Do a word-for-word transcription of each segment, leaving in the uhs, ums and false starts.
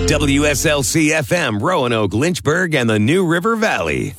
W S L C F M, Roanoke, Lynchburg, and the New River Valley.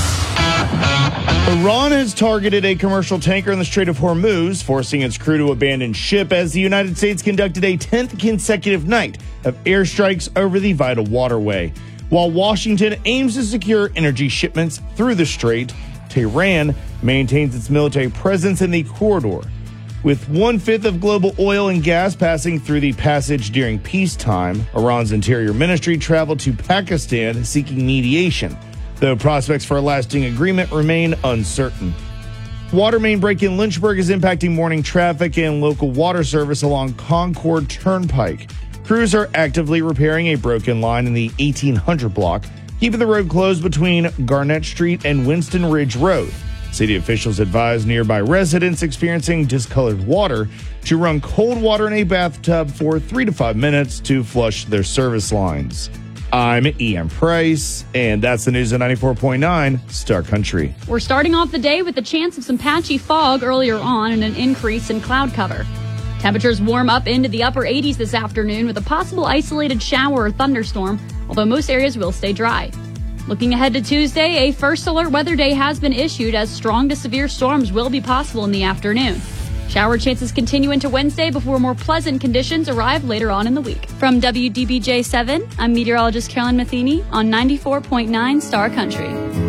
Iran has targeted a commercial tanker in the Strait of Hormuz, forcing its crew to abandon ship as the United States conducted a tenth consecutive night of airstrikes over the vital waterway. While Washington aims to secure energy shipments through the strait, Tehran maintains its military presence in the corridor. With one-fifth of global oil and gas passing through the passage during peacetime, Iran's interior ministry traveled to Pakistan seeking mediation, though prospects for a lasting agreement remain uncertain. Water main break in Lynchburg is impacting morning traffic and local water service along Concord Turnpike. Crews are actively repairing a broken line in the eighteen hundred block, keeping the road closed between Garnett Street and Winston Ridge Road. City officials advise nearby residents experiencing discolored water to run cold water in a bathtub for three to five minutes to flush their service lines. I'm Ian Price, and that's the news at ninety-four point nine Star Country. We're starting off the day with a chance of some patchy fog earlier on and an increase in cloud cover. Temperatures warm up into the upper eighties this afternoon with a possible isolated shower or thunderstorm, although most areas will stay dry. Looking ahead to Tuesday, a first alert weather day has been issued as strong to severe storms will be possible in the afternoon. Shower chances continue into Wednesday before more pleasant conditions arrive later on in the week. From W D B J seven, I'm meteorologist Carolyn Matheny on ninety-four point nine Star Country.